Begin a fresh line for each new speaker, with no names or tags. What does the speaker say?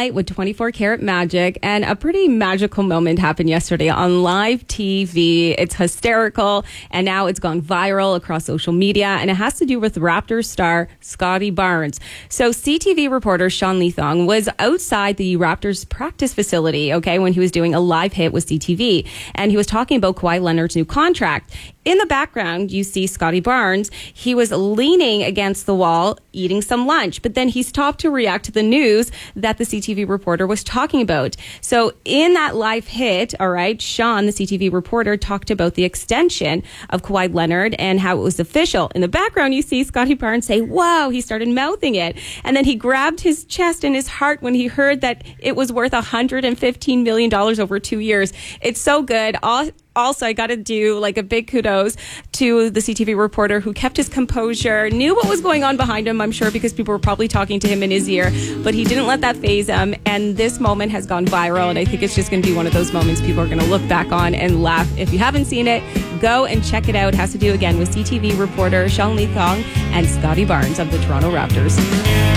Light with 24 Karat Magic, and a pretty magical moment happened yesterday on live TV. It's hysterical, and now it's gone viral across social media, and it has to do with Raptors star Scottie Barnes. So CTV reporter Sean Leathong was outside the Raptors practice facility, when he was doing a live hit with CTV, and he was talking about Kawhi Leonard's new contract. In the background, you see Scottie Barnes. He was leaning against the wall, eating some lunch, but then he stopped to react to the news that the CTV reporter was talking about. So in that live hit, Sean, the CTV reporter, talked about the extension of Kawhi Leonard and how it was official. In the background, you see Scottie Barnes say, "Wow," he started mouthing it. And then he grabbed his chest and his heart when he heard that it was worth $115 million over 2 years. It's so good. Also, I got to do a big kudos to the CTV reporter who kept his composure, knew what was going on behind him, I'm sure, because people were probably talking to him in his ear, but he didn't let that faze him. And this moment has gone viral, and I think it's just going to be one of those moments people are going to look back on and laugh. If you haven't seen it, go and check it out. It has to do again with CTV reporter Sean Leathong and Scottie Barnes of the Toronto Raptors.